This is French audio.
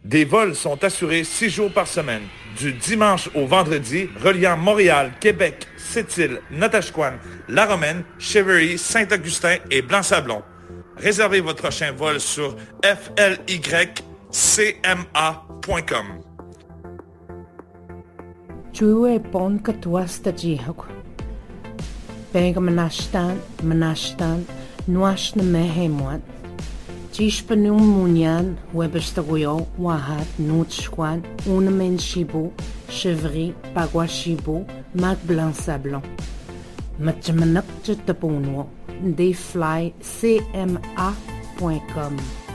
Des vols sont assurés 6 jours par semaine, du dimanche au vendredi, reliant Montréal, Québec, Sept-Îles, Natashquan, La Romaine, Cheverly, Saint-Augustin et Blanc-Sablon. Réservez votre prochain vol sur flycma.com. Chue pon katuasta jihok. Pega manashtan, nuashna mehemwan. Chishpanum munyan, webestagoyo, wahat, nutschwan, unamen shibu, chevry, paguashibu, mac blanc sablon. Matchamanak chetapunwo, deflycma.com.